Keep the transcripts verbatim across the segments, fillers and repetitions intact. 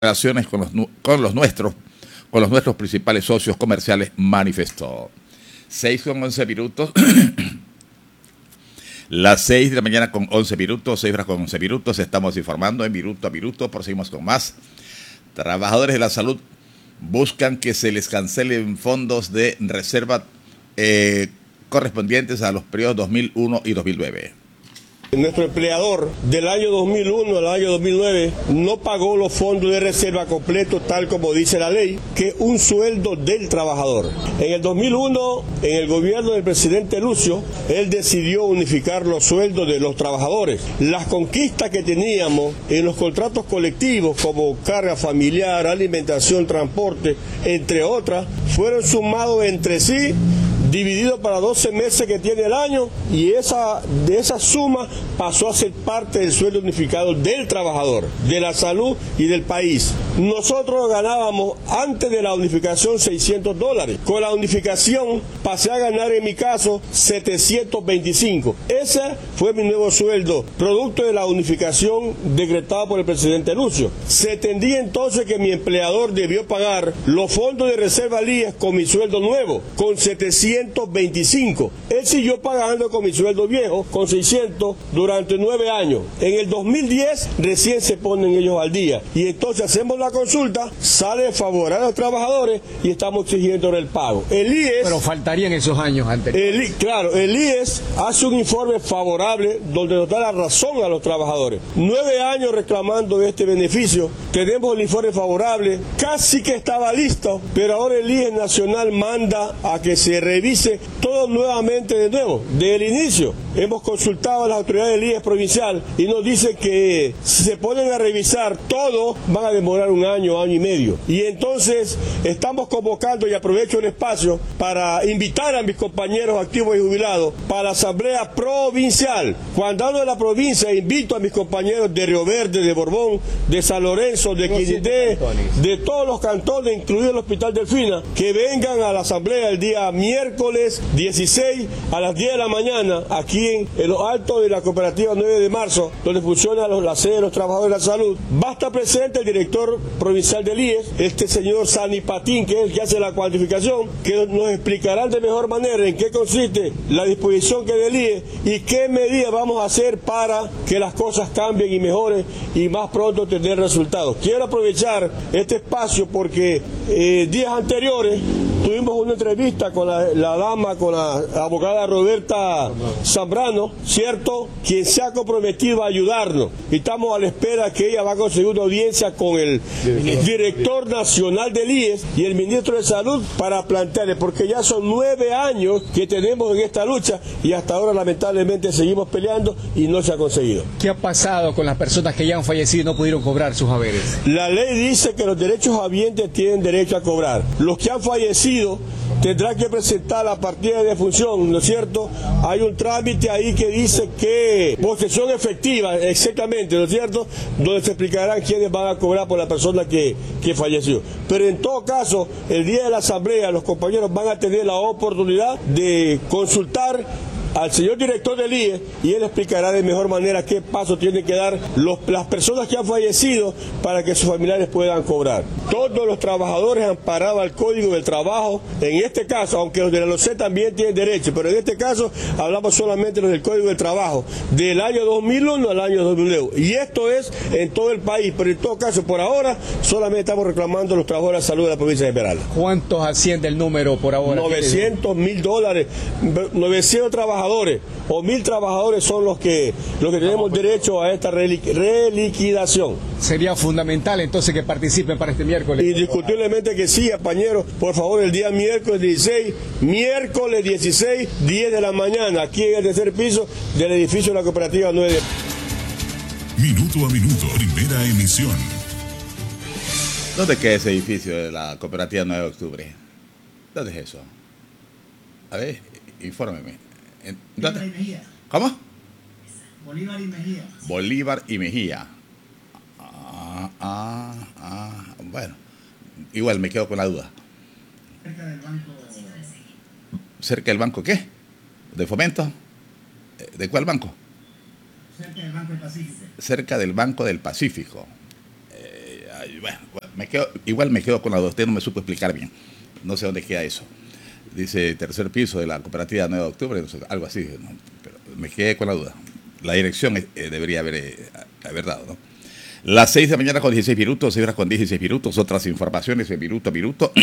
relaciones con los, con los nuestros, con los nuestros principales socios comerciales, manifestó. seis con once minutos. Las seis de la mañana con once minutos, seis horas con once minutos, estamos informando en minuto a minuto, proseguimos con más. Trabajadores de la salud buscan que se les cancelen fondos de reserva eh, correspondientes a los periodos dos mil uno y dos mil nueve. Nuestro empleador del año dos mil uno al año dos mil nueve no pagó los fondos de reserva completos tal como dice la ley, que es un sueldo del trabajador. En el dos mil uno, en el gobierno del presidente Lucio, él decidió unificar los sueldos de los trabajadores. Las conquistas que teníamos en los contratos colectivos como carga familiar, alimentación, transporte, entre otras, fueron sumados entre sí, dividido para doce meses que tiene el año, y esa, de esa suma pasó a ser parte del sueldo unificado del trabajador, de la salud y del país. Nosotros ganábamos antes de la unificación seiscientos dólares. Con la unificación pasé a ganar en mi caso setecientos veinticinco. Ese fue mi nuevo sueldo, producto de la unificación decretada por el presidente Lucio. Se entendía entonces que mi empleador debió pagar los fondos de reserva L I E S con mi sueldo nuevo, con setecientos veinticinco. Él siguió pagando con mi sueldo viejo, con seiscientos, durante nueve años. En el dos mil diez recién se ponen ellos al día. Y entonces hacemos la consulta, sale favorable a los trabajadores y estamos exigiendo el pago. El I E S... Pero faltarían esos años anteriores. El, claro, el I E S hace un informe favorable donde nos da la razón a los trabajadores. Nueve años reclamando este beneficio. Tenemos el informe favorable, casi que estaba listo, pero ahora el I E S nacional manda a que se revise todo nuevamente de nuevo, desde el inicio. Hemos consultado a las autoridades del I E S provincial y nos dicen que si se ponen a revisar todo, van a demorar un año, año y medio. Y entonces estamos convocando, y aprovecho el espacio para invitar a mis compañeros activos y jubilados para la asamblea provincial. Cuando hablo de la provincia, invito a mis compañeros de Río Verde, de Borbón, de San Lorenzo, de Quinindé, de todos los cantones, incluido el Hospital Delfina, que vengan a la asamblea el día miércoles dieciséis a las diez de la mañana, aquí en, en los altos de la cooperativa nueve de marzo, donde funciona los, la sede de los trabajadores de la salud. Va a estar presente el director provincial del I E S, este señor Sani Patín, que es el que hace la cuantificación, que nos explicarán de mejor manera en qué consiste la disposición que del I E S y qué medidas vamos a hacer para que las cosas cambien y mejoren y más pronto tener resultados. Quiero aprovechar este espacio porque eh, días anteriores tuvimos una entrevista con la, la dama, con la abogada Roberta Zambrano, ¿cierto? Quien se ha comprometido a ayudarnos. Y estamos a la espera que ella va a conseguir una audiencia con el director nacional del I E S y el ministro de Salud para plantearle, porque ya son nueve años que tenemos en esta lucha y hasta ahora lamentablemente seguimos peleando y no se ha conseguido. ¿Qué ha pasado con las personas que ya han fallecido y no pudieron cobrar sus haberes? La ley dice que los derechos habientes tienen derecho a cobrar. Los que han fallecido tendrán que presentar la partida de defunción, ¿no es cierto? Hay un trámite ahí que dice que posesión efectiva, exactamente, ¿no es cierto? Donde se explicarán quiénes van a cobrar por la persona que, que falleció. Pero en todo caso, el día de la asamblea, los compañeros van a tener la oportunidad de consultar al señor director del I E S y él explicará de mejor manera qué paso tienen que dar los, las personas que han fallecido para que sus familiares puedan cobrar. Todos los trabajadores amparados al Código del Trabajo, en este caso, aunque los de la L O C E también tienen derecho, pero en este caso hablamos solamente de los del Código del Trabajo, del año dos mil uno al año dos mil nueve. Y esto es en todo el país, pero en todo caso, por ahora, solamente estamos reclamando los trabajadores de salud de la provincia de Esmeralda. ¿Cuántos asciende el número por ahora? novecientos mil dólares, novecientos trabajadores o mil trabajadores son los que los que tenemos derecho a esta reliquidación. Sería fundamental entonces que participen para este miércoles. Indiscutiblemente que sí, compañeros. Por favor, el día miércoles dieciséis, miércoles dieciséis, diez de la mañana, aquí en el tercer piso del edificio de la cooperativa nueve. Minuto a minuto, primera emisión. ¿Dónde queda ese edificio de la cooperativa nueve de octubre? ¿Dónde es eso? A ver, infórmeme. Bolívar y Mejía. ¿Cómo? Bolívar y Mejía. Bolívar y Mejía. Ah, ah, ah, bueno, igual me quedo con la duda. Cerca del banco. ¿Cerca del banco qué? ¿De Fomento? ¿De cuál banco? Cerca del Banco del Pacífico. Cerca del Banco del Pacífico. Eh, bueno, me quedo, igual me quedo con la duda. Usted no me supo explicar bien. No sé dónde queda eso. Dice tercer piso de la cooperativa nueve de octubre, no sé, algo así. ¿No? Pero me quedé con la duda. La dirección eh, debería haber, eh, haber dado, ¿no? Las seis de la mañana con dieciséis minutos, seis horas con dieciséis minutos. Otras informaciones de minuto a minuto.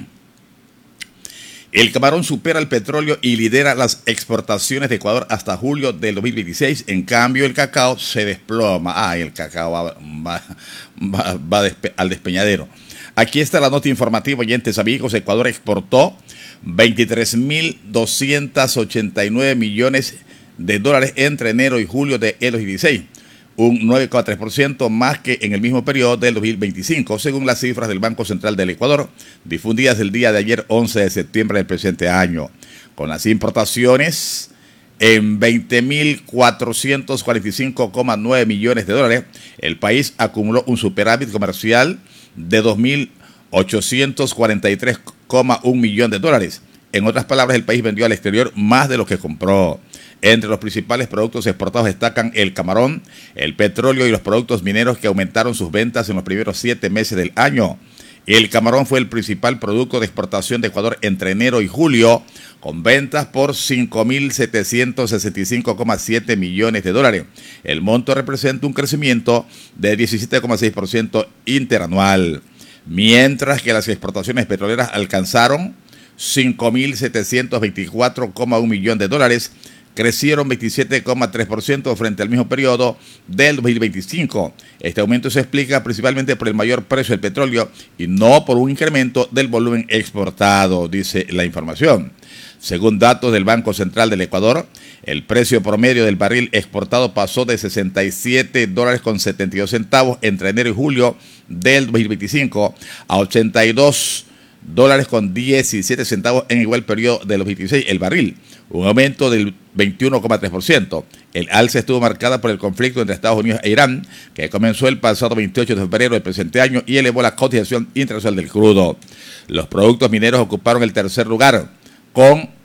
El camarón supera el petróleo y lidera las exportaciones de Ecuador hasta julio del dos mil veintiséis. En cambio, el cacao se desploma. Ah, el cacao va, va, va, va despe al despeñadero. Aquí está la nota informativa, oyentes amigos. Ecuador exportó veintitrés mil doscientos ochenta y nueve millones de dólares entre enero y julio de dos mil dieciséis. Un nueve coma tres por ciento más que en el mismo periodo del dos mil veinticinco, según las cifras del Banco Central del Ecuador, difundidas el día de ayer, once de septiembre del presente año. Con las importaciones en veinte mil cuatrocientos cuarenta y cinco coma nueve millones de dólares, el país acumuló un superávit comercial de dos mil ochocientos cuarenta y tres coma uno millones de dólares. En otras palabras, el país vendió al exterior más de lo que compró. Entre los principales productos exportados destacan el camarón, el petróleo y los productos mineros, que aumentaron sus ventas en los primeros siete meses del año. El camarón fue el principal producto de exportación de Ecuador entre enero y julio, con ventas por cinco mil setecientos sesenta y cinco coma siete millones de dólares. El monto representa un crecimiento de diecisiete coma seis por ciento interanual, mientras que las exportaciones petroleras alcanzaron cinco mil setecientos veinticuatro coma uno millones de dólares, crecieron veintisiete coma tres por ciento frente al mismo periodo del dos mil veinticinco. Este aumento se explica principalmente por el mayor precio del petróleo y no por un incremento del volumen exportado, dice la información. Según datos del Banco Central del Ecuador, el precio promedio del barril exportado pasó de sesenta y siete dólares con setenta y dos centavos entre enero y julio del dos mil veinticinco a ochenta y dos dólares con diecisiete centavos en igual periodo del dos mil dieciséis el barril, un aumento del veintiuno coma tres por ciento. El alza estuvo marcada por el conflicto entre Estados Unidos e Irán, que comenzó el pasado veintiocho de febrero del presente año y elevó la cotización internacional del crudo. Los productos mineros ocuparon el tercer lugar con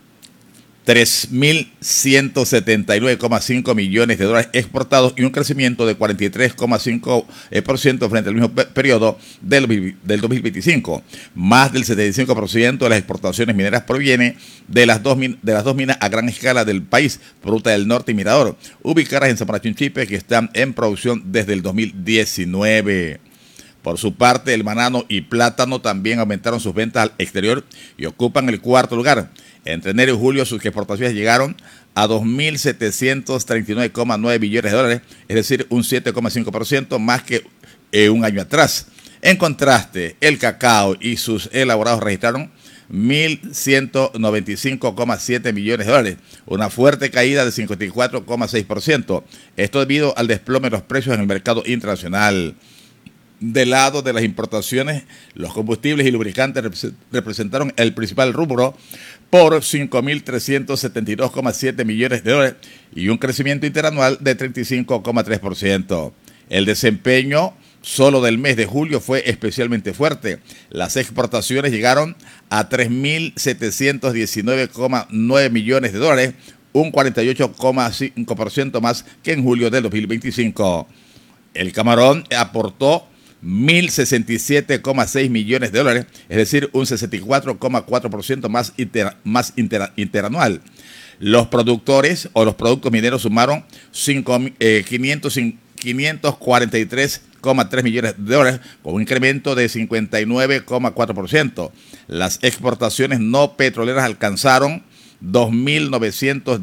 tres mil ciento setenta y nueve coma cinco millones de dólares exportados y un crecimiento de cuarenta y tres coma cinco por ciento frente al mismo periodo del, del dos mil veinticinco. Más del setenta y cinco por ciento de las exportaciones mineras proviene de las dos, de las dos minas a gran escala del país, Fruta del Norte y Mirador, ubicadas en Zamora Chinchipe, que están en producción desde el dos mil diecinueve. Por su parte, el banano y plátano también aumentaron sus ventas al exterior y ocupan el cuarto lugar. Entre enero y julio sus exportaciones llegaron a dos mil setecientos treinta y nueve coma nueve millones de dólares, es decir, un siete coma cinco por ciento más que eh, un año atrás. En contraste, el cacao y sus elaborados registraron mil ciento noventa y cinco coma siete millones de dólares, una fuerte caída de cincuenta y cuatro coma seis por ciento. Esto debido al desplome de los precios en el mercado internacional. Del lado de las importaciones, los combustibles y lubricantes representaron el principal rubro por cinco mil trescientos setenta y dos coma siete millones de dólares y un crecimiento interanual de treinta y cinco coma tres por ciento. El desempeño solo del mes de julio fue especialmente fuerte. Las exportaciones llegaron a tres mil setecientos diecinueve coma nueve millones de dólares, un cuarenta y ocho coma cinco por ciento más que en julio del dos mil veinticinco. El camarón aportó mil sesenta y siete coma seis millones de dólares, es decir, un sesenta y cuatro coma cuatro por ciento más, inter, más inter, interanual. Los productores o los productos mineros sumaron quinientos cuarenta y tres coma tres millones de dólares, con un incremento de cincuenta y nueve coma cuatro por ciento. Las exportaciones no petroleras alcanzaron dos mil novecientos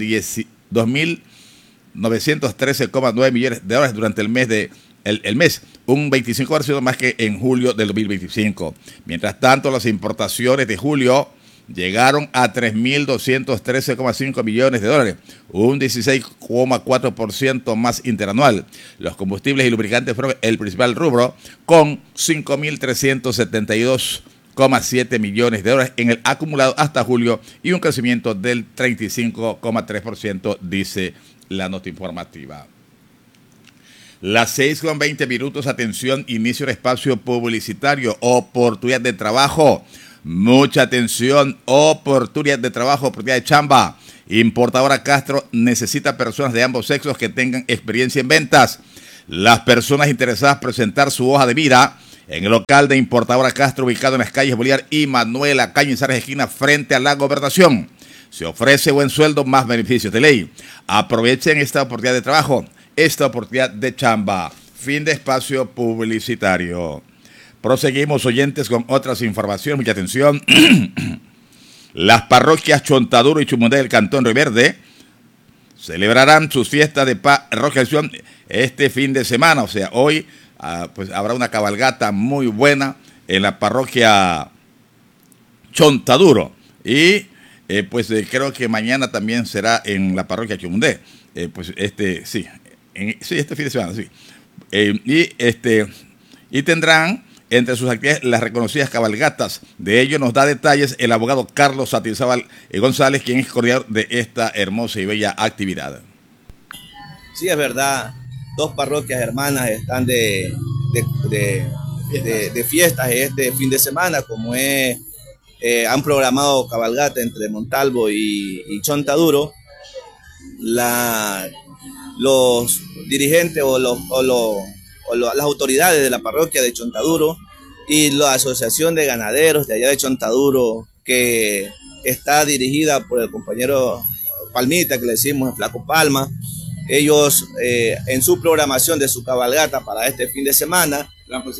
trece coma nueve millones de dólares durante el mes de El, el mes, un veinticinco por ciento más que en julio del dos mil veinticinco. Mientras tanto, las importaciones de julio llegaron a tres mil doscientos trece coma cinco millones de dólares, un dieciséis coma cuatro por ciento más interanual. Los combustibles y lubricantes fueron el principal rubro, con cinco mil trescientos setenta y dos coma siete millones de dólares en el acumulado hasta julio y un crecimiento del treinta y cinco coma tres por ciento, dice la nota informativa. Las seis con veinte minutos, atención, inicio del espacio publicitario, oportunidad de trabajo, mucha atención, oportunidad de trabajo, oportunidad de chamba. Importadora Castro necesita personas de ambos sexos que tengan experiencia en ventas. Las personas interesadas presentar su hoja de vida en el local de Importadora Castro, ubicado en las calles Bolívar y Manuela Cañizares, esquina frente a la Gobernación. Se ofrece buen sueldo más beneficios de ley. Aprovechen esta oportunidad de trabajo, esta oportunidad de chamba. Fin de espacio publicitario. Proseguimos, oyentes, con otras informaciones. Mucha atención. Las parroquias Chontaduro y Chumundé del Cantón Río Verde celebrarán sus fiestas de parroquiación este fin de semana. O sea, hoy uh, pues habrá una cabalgata muy buena en la parroquia Chontaduro. Y eh, pues eh, creo que mañana también será en la parroquia Chumundé. Eh, pues este, sí, en, sí, este fin de semana, sí. Eh, y este y tendrán entre sus actividades las reconocidas cabalgatas. De ello nos da detalles el abogado Carlos Satizábal González, quien es coordinador de esta hermosa y bella actividad. Sí, es verdad, dos parroquias hermanas están de, de, de, de, de fiestas este fin de semana, como es, eh, han programado cabalgata entre Montalvo y, y Chontaduro. La, los dirigentes o, los, o, los, o los, las autoridades de la parroquia de Chontaduro y la asociación de ganaderos de allá de Chontaduro, que está dirigida por el compañero Palmita, que le decimos el Flaco Palma. Ellos eh, en su programación de su cabalgata para este fin de semana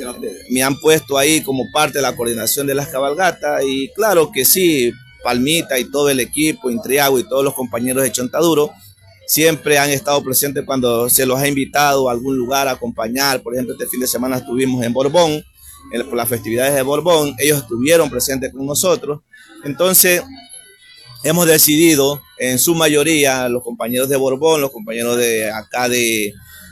me han puesto ahí como parte de la coordinación de las cabalgatas, y claro que sí, Palmita y todo el equipo, Intriago y todos los compañeros de Chontaduro siempre han estado presentes cuando se los ha invitado a algún lugar a acompañar. Por ejemplo, este fin de semana estuvimos en Borbón, en, por las festividades de Borbón, ellos estuvieron presentes con nosotros. Entonces, hemos decidido, en su mayoría, los compañeros de Borbón, los compañeros de acá de,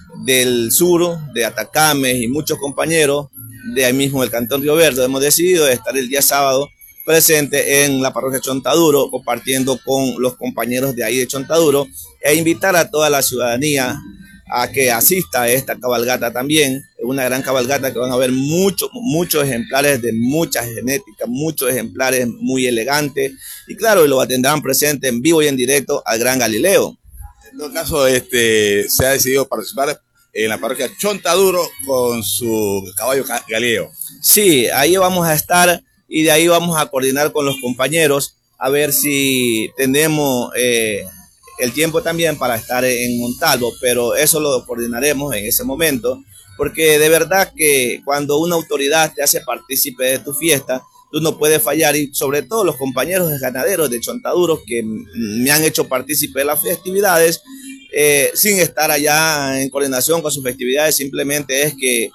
del sur, de Atacames y muchos compañeros de ahí mismo del Cantón Río Verde, hemos decidido estar el día sábado presente en la parroquia Chontaduro, compartiendo con los compañeros de ahí de Chontaduro, e invitar a toda la ciudadanía a que asista a esta cabalgata también. Es una gran cabalgata que van a ver muchos muchos ejemplares de mucha genética, muchos ejemplares muy elegantes, y claro, lo tendrán presente en vivo y en directo al Gran Galileo. En todo caso, este, se ha decidido participar en la parroquia Chontaduro con su caballo Galileo. Sí, ahí vamos a estar, y de ahí vamos a coordinar con los compañeros a ver si tenemos eh, el tiempo también para estar en Montalvo, pero eso lo coordinaremos en ese momento, porque de verdad que cuando una autoridad te hace partícipe de tu fiesta, tú no puedes fallar, y sobre todo los compañeros de ganaderos de Chontaduro que me han hecho partícipe de las festividades, eh, sin estar allá en coordinación con sus festividades, simplemente es que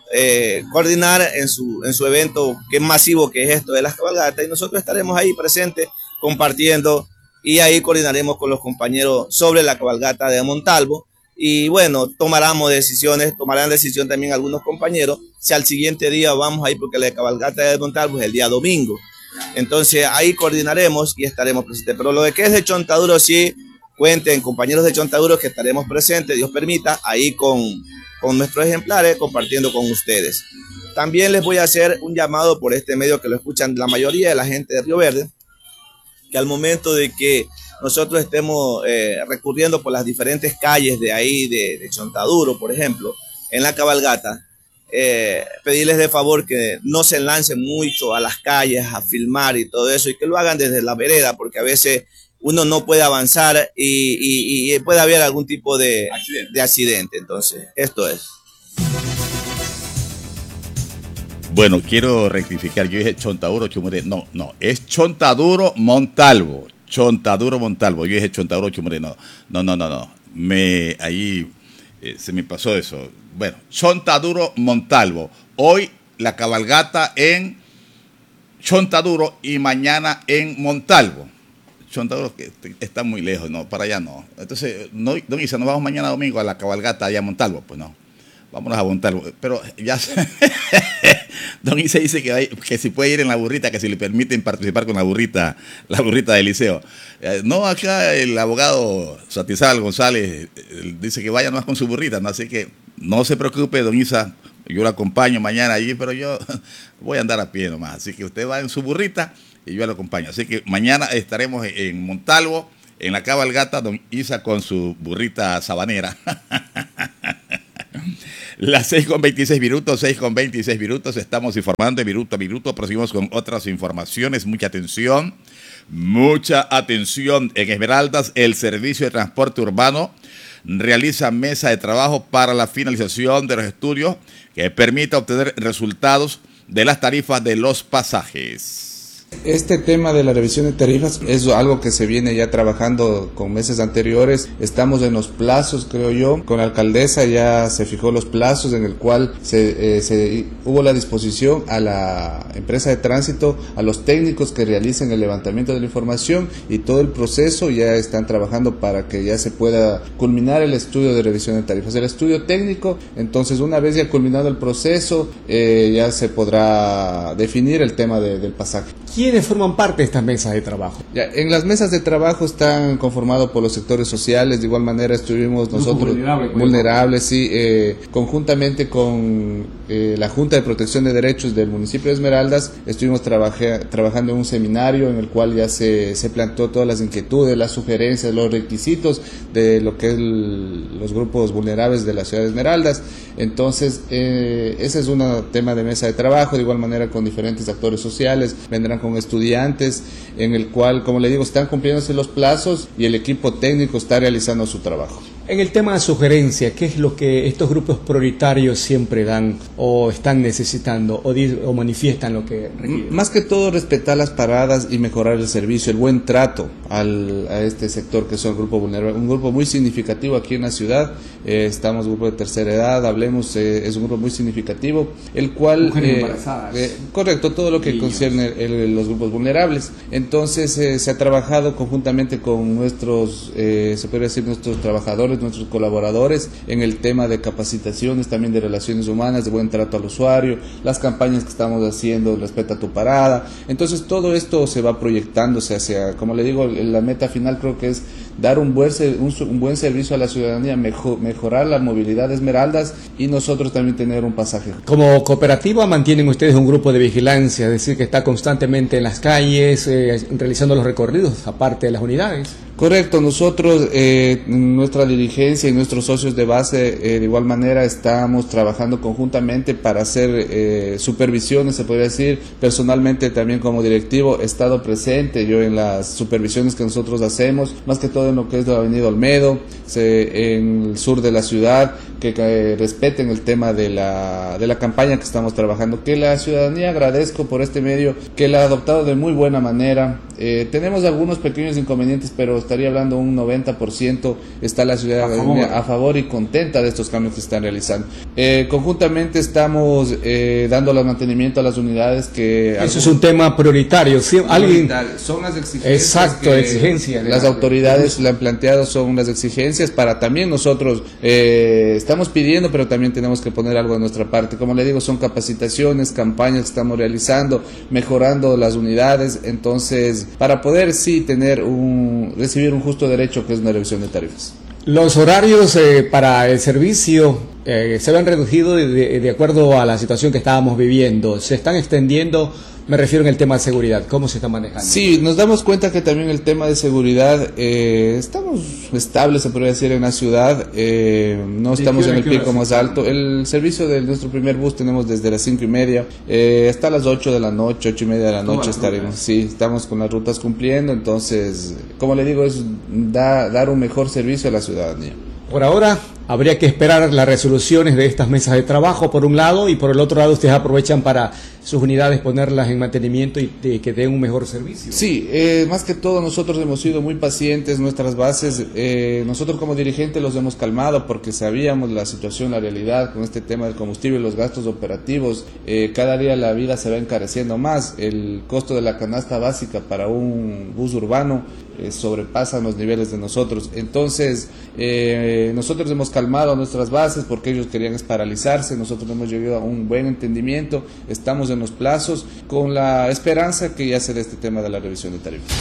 Eh, coordinar en su, en su evento que es masivo, que es esto de las cabalgatas, y nosotros estaremos ahí presentes compartiendo, y ahí coordinaremos con los compañeros sobre la cabalgata de Montalvo, y bueno, tomaremos decisiones, tomarán decisión también algunos compañeros si al siguiente día vamos a ir, porque la cabalgata de Montalvo es el día domingo. Entonces ahí coordinaremos y estaremos presentes, pero lo de que es de Chontaduro, sí, cuenten compañeros de Chontaduro que estaremos presentes, Dios permita, ahí con con nuestros ejemplares, compartiendo con ustedes. También les voy a hacer un llamado por este medio, que lo escuchan la mayoría de la gente de Río Verde, que al momento de que nosotros estemos eh, recurriendo por las diferentes calles de ahí, de, de Chontaduro, por ejemplo, en la cabalgata, eh, pedirles de favor que no se lancen mucho a las calles a filmar y todo eso, y que lo hagan desde la vereda, porque a veces uno no puede avanzar y, y, y puede haber algún tipo de accidente. de accidente. Entonces, esto es. Bueno, quiero rectificar. Yo dije Chontaduro, Chumundé. No, no, es Chontaduro, Montalvo. Chontaduro, Montalvo. Yo dije Chontaduro, Chumundé. No, no, no, no. no. Me, ahí eh, se me pasó eso. Bueno, Chontaduro, Montalvo. Hoy la cabalgata en Chontaduro y mañana en Montalvo. Chontaduro que está muy lejos, no, para allá no. Entonces, no, don Isa, nos vamos mañana domingo a la cabalgata allá a Montalvo. Pues no, vámonos a Montalvo. Pero ya, don Isa dice que, hay, que si puede ir en la burrita, que si le permiten participar con la burrita, la burrita del liceo. Eh, no, acá el abogado Satizábal González eh, dice que vaya más con su burrita, ¿no? Así que no se preocupe, don Isa, yo la acompaño mañana allí, pero yo voy a andar a pie nomás. Así que usted va en su burrita y yo lo acompaño. Así que mañana estaremos en Montalvo, en la cabalgata, don Isa con su burrita sabanera. Las seis con veintiséis minutos, seis con veintiséis minutos, estamos informando de minuto a minuto, proseguimos con otras informaciones, mucha atención, mucha atención. En Esmeraldas, el Servicio de Transporte Urbano realiza mesa de trabajo para la finalización de los estudios que permita obtener resultados de las tarifas de los pasajes. Este tema de la revisión de tarifas es algo que se viene ya trabajando con meses anteriores. Estamos en los plazos, creo yo. Con la alcaldesa ya se fijó los plazos en el cual se, eh, se hubo la disposición a la empresa de tránsito, a los técnicos que realicen el levantamiento de la información y todo el proceso. Ya están trabajando para que ya se pueda culminar el estudio de revisión de tarifas, el estudio técnico. Entonces, una vez ya culminado el proceso, eh, ya se podrá definir el tema de, del pasaje. ¿Quiénes forman parte de estas mesas de trabajo? Ya, en las mesas de trabajo están conformados por los sectores sociales. De igual manera estuvimos nosotros vulnerable, vulnerables, sí, eh, conjuntamente con eh, la Junta de Protección de Derechos del municipio de Esmeraldas, estuvimos trabaja, trabajando en un seminario en el cual ya se, se planteó todas las inquietudes, las sugerencias, los requisitos de lo que es el, los grupos vulnerables de la ciudad de Esmeraldas. Entonces, eh, ese es un tema de mesa de trabajo, de igual manera con diferentes actores sociales, vendrán con estudiantes, en el cual, como le digo, están cumpliéndose los plazos y el equipo técnico está realizando su trabajo. En el tema de sugerencia, ¿qué es lo que estos grupos prioritarios siempre dan o están necesitando o, o manifiestan lo que requieren? Más que todo, respetar las paradas y mejorar el servicio, el buen trato al, a este sector que es el grupo vulnerable, un grupo muy significativo aquí en la ciudad. Eh, estamos grupo de tercera edad, hablemos, eh, es un grupo muy significativo, el cual eh, eh, correcto, todo lo que niños. concierne el, el, los grupos vulnerables. Entonces eh, se ha trabajado conjuntamente con nuestros, eh, se podría decir nuestros trabajadores, nuestros colaboradores en el tema de capacitaciones, también de relaciones humanas, de buen trato al usuario, las campañas que estamos haciendo, respeta tu parada. Entonces todo esto se va proyectándose hacia, como le digo, la meta final creo que es dar un buen, un, un buen servicio a la ciudadanía, mejor, mejorar la movilidad de Esmeraldas y nosotros también tener un pasaje. Como cooperativa mantienen ustedes un grupo de vigilancia, es decir, que está constantemente en las calles, eh, realizando los recorridos, aparte de las unidades. Correcto, nosotros, eh, nuestra dirigencia y nuestros socios de base, eh, de igual manera estamos trabajando conjuntamente para hacer eh, supervisiones, se podría decir. Personalmente también como directivo he estado presente yo en las supervisiones que nosotros hacemos, más que todo en lo que es la avenida Olmedo, se, en el sur de la ciudad, que, que respeten el tema de la, de la campaña que estamos trabajando, que la ciudadanía agradezco por este medio, que la ha adoptado de muy buena manera. Eh, tenemos algunos pequeños inconvenientes, pero estaría hablando un noventa por ciento está la ciudadanía a favor, a favor y contenta de estos cambios que se están realizando. Eh, conjuntamente estamos eh, dando el mantenimiento a las unidades que... Eso algo, es un tema prioritario. ¿Sí? ¿Alguien? Son las exigencias. Exacto, que exigencias. Las autoridades le han planteado, son las exigencias para también nosotros eh, estamos pidiendo, pero también tenemos que poner algo de nuestra parte. Como le digo, son capacitaciones, campañas que estamos realizando, mejorando las unidades, entonces para poder sí tener un recibir un justo derecho que es una revisión de tarifas. Los horarios eh, para el servicio eh, se han reducido de, de, de acuerdo a la situación que estábamos viviendo. Se están extendiendo, me refiero en el tema de seguridad. ¿Cómo se está manejando? Sí, nos damos cuenta que también el tema de seguridad, eh, estamos estables, se podría decir, en la ciudad. Eh, no estamos en el pico más alto. El servicio de nuestro primer bus tenemos desde las cinco y media eh, hasta las ocho de la noche, ocho y media de la noche estaremos. Sí, estamos con las rutas cumpliendo. Entonces, como le digo, es da, dar un mejor servicio a la ciudadanía. Por ahora habría que esperar las resoluciones de estas mesas de trabajo por un lado, y por el otro lado ustedes aprovechan para sus unidades ponerlas en mantenimiento y de, que den un mejor servicio. Sí, eh, más que todo nosotros hemos sido muy pacientes, nuestras bases, eh, nosotros como dirigentes los hemos calmado porque sabíamos la situación, la realidad con este tema del combustible y los gastos operativos. Eh, cada día la vida se va encareciendo más, el costo de la canasta básica para un bus urbano eh, sobrepasa los niveles de nosotros. Entonces, eh, nosotros hemos calmado a nuestras bases porque ellos querían es paralizarse. Nosotros hemos llegado a un buen entendimiento, estamos en los plazos con la esperanza que ya se dé este tema de la revisión de tarifas.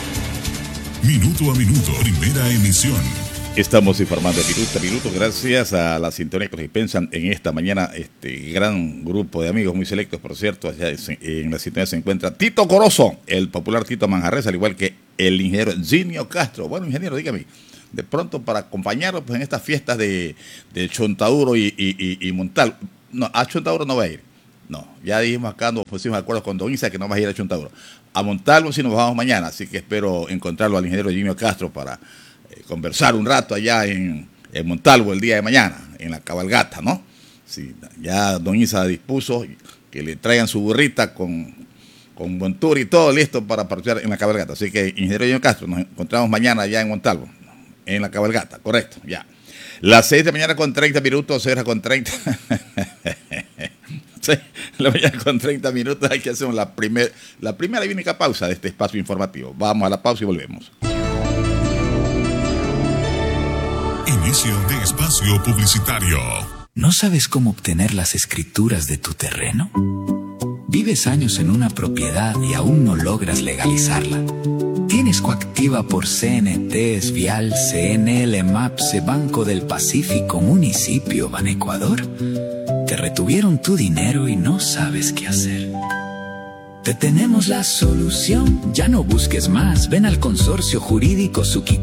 Minuto a minuto, primera emisión. Estamos informando minuto a minuto gracias a la sintonía que nos dispensan en esta mañana este gran grupo de amigos muy selectos, por cierto. Allá en la sintonía se encuentra Tito Corozo, el popular Tito Manjarres, al igual que el ingeniero Ginio Castro. Bueno, ingeniero, dígame, de pronto para acompañarnos pues, en estas fiestas de, de Chontaduro y, y, y, y Montalvo. No, a Chontaduro no va a ir. No, ya dijimos acá, nos pusimos de acuerdo con Don Isa que no va a ir a Chontaduro. A Montalvo sí nos vamos mañana, así que espero encontrarlo al ingeniero Jimmy Castro para eh, conversar un rato allá en, en Montalvo el día de mañana, en la cabalgata, ¿no? Sí, ya Don Isa dispuso que le traigan su burrita con, con buen tour y todo listo para participar en la cabalgata. Así que, ingeniero Jimmy Castro, nos encontramos mañana allá en Montalvo, en la cabalgata, correcto, ya. Las seis de la mañana con treinta minutos, seis con treinta. seis de la mañana con treinta minutos, hay que hacer la, primer, la primera y única pausa de este espacio informativo. Vamos a la pausa y volvemos. Inicio de espacio publicitario. ¿No sabes cómo obtener las escrituras de tu terreno? ¿Vives años en una propiedad y aún no logras legalizarla? ¿Tienes coactiva por C N T, Vial, C N L, MAPSE, Banco del Pacífico, Municipio, Banecuador? Te retuvieron tu dinero y no sabes qué hacer. Te tenemos la solución. Ya no busques más. Ven al Consorcio Jurídico Suki